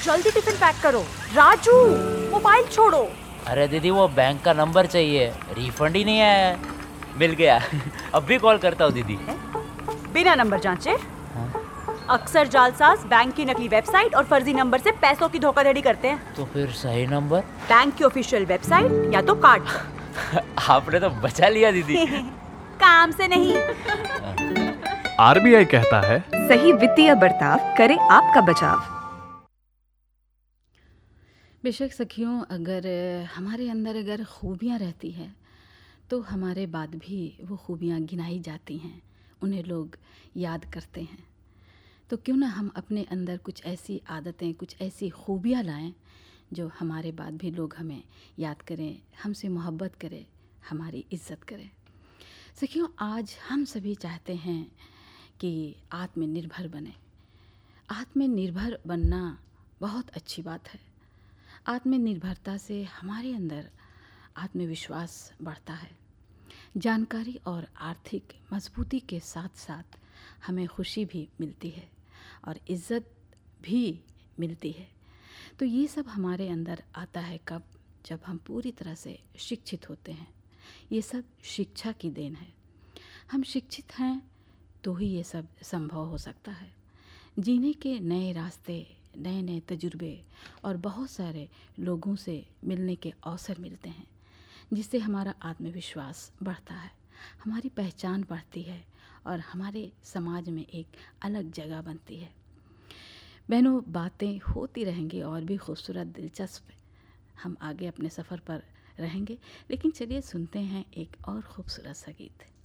जल्दी tiffin pack करो। Raju, mobile छोड़ो। अरे दीदी, वो बैंक का नंबर चाहिए, रिफंड ही नहीं आया है। मिल गया। अब भी कॉल करता हूँ दीदी। बिना नंबर जांचे? हाँ? अक्सर जालसाज बैंक की नकली वेबसाइट और फर्जी नंबर से पैसों की धोखाधड़ी करते हैं। तो फिर सही नंबर? बैंक की ऑफिशियल वेबसाइट या तो कार्ड पर। आपने तो बचा लिया दीदी। काम से नहीं। आरबीआई कहता है, सही वित्तीय बर्ताव करे आपका बचाव। बेशक सखियों, अगर हमारे अंदर अगर खूबियाँ रहती हैं तो हमारे बाद भी वो खूबियाँ गिनाई जाती हैं, उन्हें लोग याद करते हैं। तो क्यों ना हम अपने अंदर कुछ ऐसी आदतें, कुछ ऐसी खूबियाँ लाएं जो हमारे बाद भी लोग हमें याद करें, हमसे मोहब्बत करें, हमारी इज़्ज़त करें। सखियों, आज हम सभी चाहते हैं कि आत्मनिर्भर बने। आत्मनिर्भर बनना बहुत अच्छी बात है। आत्मनिर्भरता से हमारे अंदर आत्मविश्वास बढ़ता है। जानकारी और आर्थिक मजबूती के साथ साथ हमें खुशी भी मिलती है और इज़्ज़त भी मिलती है। तो ये सब हमारे अंदर आता है कब? जब हम पूरी तरह से शिक्षित होते हैं। ये सब शिक्षा की देन है। हम शिक्षित हैं तो ही ये सब संभव हो सकता है। जीने के नए रास्ते, नए नए तजुर्बे और बहुत सारे लोगों से मिलने के अवसर मिलते हैं, जिससे हमारा आत्मविश्वास बढ़ता है, हमारी पहचान बढ़ती है और हमारे समाज में एक अलग जगह बनती है। बहनों, बातें होती रहेंगी और भी खूबसूरत, दिलचस्प। हम आगे अपने सफ़र पर रहेंगे, लेकिन चलिए सुनते हैं एक और खूबसूरत सा गीत।